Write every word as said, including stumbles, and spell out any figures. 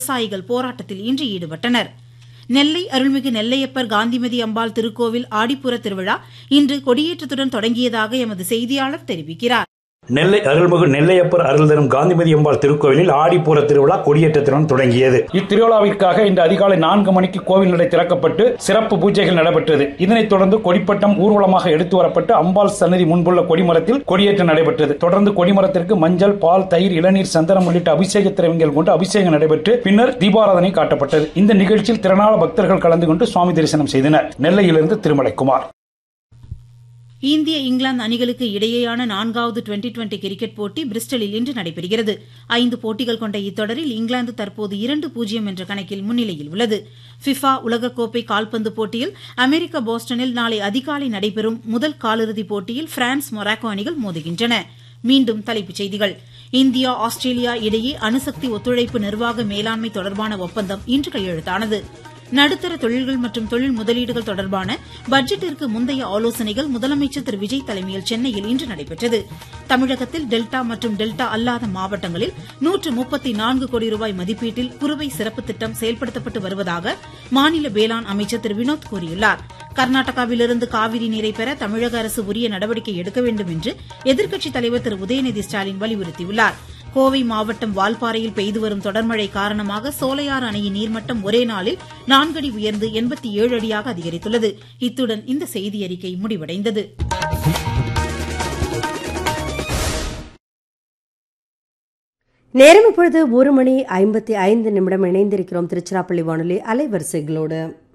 விவசாயிகள் போராட்டத்தில் இன்று ஈடுபட்டனர். நெல்லை அருள்மிகு நெல்லையப்பர் காந்திமதி அம்பாள் திருக்கோவில் ஆடிப்புற திருவிழா இன்று கொடியேற்றத்துடன் தொடங்கியதாக எமது செய்தியாளர் தெரிவிக்கிறார். நெல்லை அருள்மிகு நெல்லையப்பர் அருள் தரும் காந்திமதி அம்பாள் திருக்கோவிலில் ஆடிப்பூர திருவிழா கொடியேற்றத்துடன் தொடங்கியது. இத்திருவிழாவிற்காக இன்று அதிகாலை நான்கு மணிக்கு கோவில் நடை திறக்கப்பட்டு சிறப்பு பூஜைகள் நடைபெற்றது. இதனைத் தொடர்ந்து கொடிப்பட்டம் ஊர்வலமாக எடுத்து வரப்பட்டு அம்பாள் சன்னதி முன்புள்ள கொடிமரத்தில் கொடியேற்றம் நடைபெற்றது. தொடர்ந்து கொடிமரத்திற்கு மஞ்சள், பால், தயிர், இளநீர், சந்தனம் உள்ளிட்ட அபிஷேக திரவியங்கள் கொண்டு அபிஷேகம் நடைபெற்று பின்னர் தீபாராதனை காட்டப்பட்டது. இந்த நிகழ்ச்சியில் திரளான பக்தர்கள் கலந்து கொண்டு சுவாமி தரிசனம் செய்தனர். நெல்லையிலிருந்து திருமலைக்குமார். இந்திய இங்கிலாந்து அணிகளுக்கு இடையேயான நான்காவது டுவெண்டி டுவெண்டி கிரிக்கெட் போட்டி பிரிஸ்டலில் இன்று நடைபெறுகிறது. ஐந்து போட்டிகள் கொண்ட இத்தொடரில் இங்கிலாந்து தற்போது இரண்டு பூஜ்ஜியம் என்ற கணக்கில் முன்னிலையில் உள்ளது. ஃபிஃபா உலகக்கோப்பை கால்பந்து போட்டியில் அமெரிக்க போஸ்டனில் நாளை அதிகாலை நடைபெறும் முதல் காலிறுதிப் போட்டியில் பிரான்ஸ், மொராக்கோ அணிகள் மோதுகின்றன. மீண்டும் தலைப்புச் செய்திகள். இந்தியா ஆஸ்திரேலியா இடையே அணுசக்தி ஒத்துழைப்பு நிர்வாக மேலாண்மை தொடர்பான ஒப்பந்தம் இன்று கையெழுத்தானது. நடுத்தர தொழில்கள் மற்றும் தொழில் முதலீடுகள் தொடர்பான பட்ஜெட்டிற்கு முந்தைய ஆலோசனைகள் முதலமைச்சர் திரு விஜய் தலைமையில் சென்னையில் இன்று நடைபெற்றது. தமிழகத்தில் டெல்டா மற்றும் டெல்டா அல்லாத மாவட்டங்களில் நூற்று முப்பத்தி நான்கு கோடி ரூபாய் மதிப்பீட்டில் குறுவை சிறப்பு திட்டம் செயல்படுத்தப்பட்டு வருவதாக மாநில வேளாண் அமைச்சர் திரு வினோத் கூறியுள்ளார். கர்நாடகாவிலிருந்து காவிரி நீரை பெற தமிழக அரசு உரிய நடவடிக்கை எடுக்க வேண்டும் என்று எதிர்க்கட்சித் தலைவர் திரு உதயநிதி ஸ்டாலின் வலியுறுத்தியுள்ளார். கோவை மாவட்டம் வால்பாறையில் பெய்து வரும் தொடர்மழை காரணமாக சோலையாறு அணையின் நீர்மட்டம் ஒரே நாளில் நான்கு அடி உயர்ந்து எண்பத்தி ஏழு அடியாக அதிகரித்துள்ளது. இத்துடன் இந்த செய்தியறிக்கை முடிவடைந்தது. நேரம் இப்பொழுது ஒரு மணி ஐம்பத்தி ஐந்து நிமிடம். இணைந்திருக்கிறோம் திருச்சிராப்பள்ளி வானொலி அலைவரிசைகளோடு.